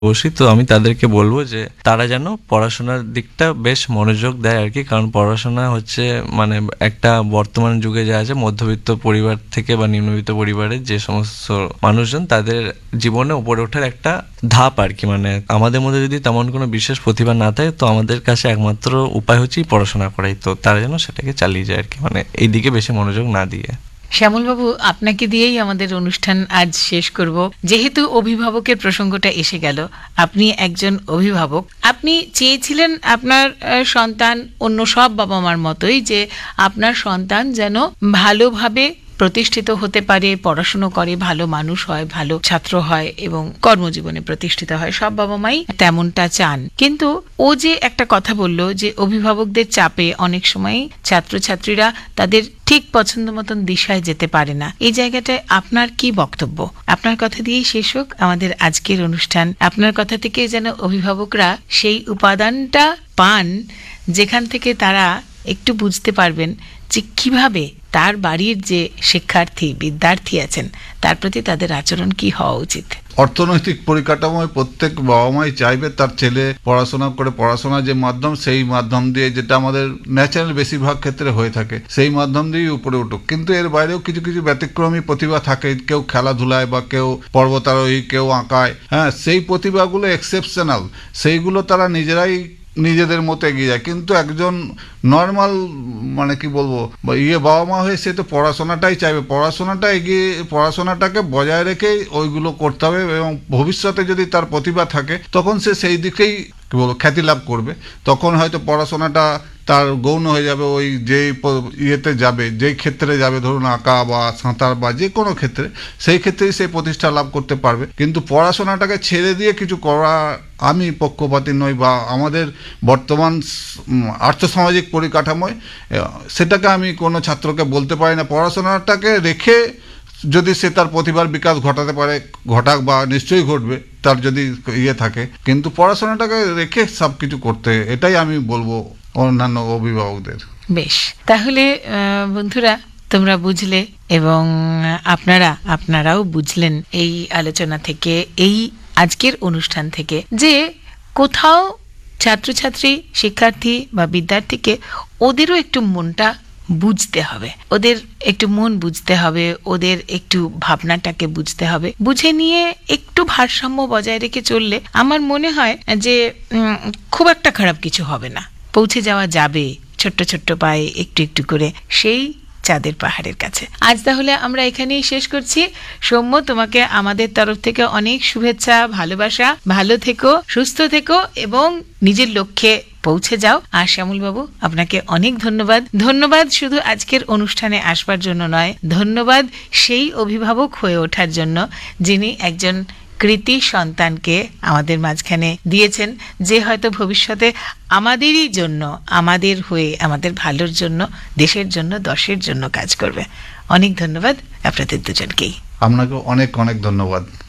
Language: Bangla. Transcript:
অবশ্যই। তো আমি তাদেরকে বলবো যে তারা যেন পড়াশোনার দিকটা বেশ মনোযোগ দেয় আর কি, কারণ পড়াশোনা হচ্ছে মানে একটা বর্তমান যুগে যা আছে মধ্যবিত্ত পরিবার থেকে বা নিম্নবিত্ত পরিবারের যে সমস্ত মানুষজন তাদের জীবনে উপরে ওঠার একটা ধাপ আর কি। মানে আমাদের মধ্যে যদি তেমন কোনো বিশেষ প্রতিভা না থাকে তো আমাদের কাছে একমাত্র উপায় হচ্ছে পড়াশোনা করাই। তো তারা যেন সেটাকে চালিয়ে যায় আর কি, মানে এই দিকে বেশি মনোযোগ না দিয়ে। শ্যামলবাবু, আপনাকে দিয়েই আমাদের অনুষ্ঠান আজ শেষ করব। যেহেতু অভিভাবকের প্রসঙ্গটা এসে গেল, আপনি একজন অভিভাবক, আপনি চেয়েছিলেন আপনার সন্তান অন্য সব বাবা মার মতোই যে আপনার সন্তান যেন ভালোভাবে প্রতিষ্ঠিত হতে পারে, পড়াশুনো করে, ভালো মানুষ হয়, ভালো ছাত্র হয় এবং কর্মজীবনে প্রতিষ্ঠিত হয়। সব বাবা মাই তেমনটা চান। কিন্তু ও যে একটা কথা বলল যে অভিভাবকদের চাপে অনেক সময় ছাত্রছাত্রীরা তাদের ঠিক পছন্দ মতন দিশায় যেতে পারে না, এই জায়গাটায় আপনার কি বক্তব্য? আপনার কথা দিয়েই শেষ হোক আমাদের আজকের অনুষ্ঠান। আপনার কথা থেকে যেন অভিভাবকরা সেই উপাদানটা পান যেখান থেকে তারা একটু বুঝতে পারবেন যে কিভাবে তার বাড়ির যে শিক্ষার্থী বিদ্যার্থী আছেন তার প্রতি তাদের আচরণ কি হওয়া উচিত। অর্থনৈতিক পরিকাঠামোয় প্রত্যেক বাবা মাই চাইবে তার ছেলে পড়াশোনা করে, পড়াশোনার যে মাধ্যম সেই মাধ্যম দিয়ে, যেটা আমাদের ন্যাচারাল বেশিরভাগ ক্ষেত্রে হয়ে থাকে, সেই মাধ্যম দিয়েই উপরে উঠুক। কিন্তু এর বাইরেও কিছু কিছু ব্যতিক্রমী প্রতিভা থাকে, কেউ খেলাধুলায় বা কেউ পর্বতারোহী, কেউ আঁকায়, হ্যাঁ, সেই প্রতিভাগুলো এক্সেপশনাল, সেইগুলো তারা নিজেরাই নিজেদের মতো এগিয়ে যায়। কিন্তু একজন নর্মাল মানে কি বলবো বাবা মা হয়ে সে তো পড়াশোনাটাই চাইবে, পড়াশোনাটাকে বজায় রেখেই ওইগুলো করতে হবে, এবং ভবিষ্যতে যদি তার প্রতিভা থাকে তখন সে সেই দিকেই কি বলবো খ্যাতি লাভ করবে। তখন হয়তো পড়াশোনাটা তার গৌণ হয়ে যাবে, ওই যেই ইয়েতে যাবে, যেই ক্ষেত্রে যাবে, ধরুন আঁকা বা সাঁতার বা যে কোনো ক্ষেত্রে, সেই ক্ষেত্রেই সে প্রতিষ্ঠা লাভ করতে পারবে। কিন্তু পড়াশোনাটাকে ছেড়ে দিয়ে কিছু করা আমি পক্ষপাতী নই, বা আমাদের বর্তমান আর্থসামাজিক পরিকাঠামোয় সেটাকে আমি কোনো ছাত্রকে বলতে পারি না। পড়াশোনাটাকে রেখে যদি সে তার প্রতিভার বিকাশ ঘটাতে পারে, ঘটাক, বা নিশ্চয়ই ঘটবে তার যদি ইয়ে থাকে, কিন্তু পড়াশোনাটাকে রেখে সব কিছু করতে, এটাই আমি বলবো অন্যান্য অভিভাবকদের। বেশ, তাহলে বন্ধুরা তোমরা বুঝলে এবং আপনারাও বুঝলেন এই আলোচনা থেকে, এই আজকের অনুষ্ঠান থেকে, যে কোথাও ছাত্রছাত্রী, শিক্ষার্থী বা বিদ্যার্থীকে ওদেরও একটু মনটা বুঝতে হবে, ওদের একটু মন বুঝতে হবে, ওদের একটু ভাবনাটাকে বুঝতে হবে। বুঝে নিয়ে একটু ভারসাম্য বজায় রেখে চললে আমার মনে হয় যে খুব একটা খারাপ কিছু হবে না, পৌঁছে যাওয়া যাবে ছোট্ট ছোট্ট পায়ে একটু একটু করে সেই চাঁদের পাহাড়ের কাছে। আজ তাহলে আমরা এখানেই শেষ করছি। সৌম্য, তোমাকে আমাদের তরফ থেকে অনেক শুভেচ্ছা, ভালোবাসা। ভালো থেকো, সুস্থ থেকো এবং নিজের লক্ষ্যে পৌঁছে যাও। আর শ্যামলবাবু, আপনাকে অনেক ধন্যবাদ। ধন্যবাদ শুধু আজকের অনুষ্ঠানে আসবার জন্য নয়, ধন্যবাদ সেই অভিভাবক হয়ে ওঠার জন্য যিনি একজন কৃতি সন্তানকে আমাদের মাঝখানে দিয়েছেন, যে হয়তো ভবিষ্যতে আমাদেরই জন্য, আমাদের হয়ে, আমাদের ভালোর জন্য, দেশের জন্য, দশের জন্য কাজ করবে। অনেক ধন্যবাদ আপনাদের দুজনকেই। আপনাকে অনেক অনেক ধন্যবাদ।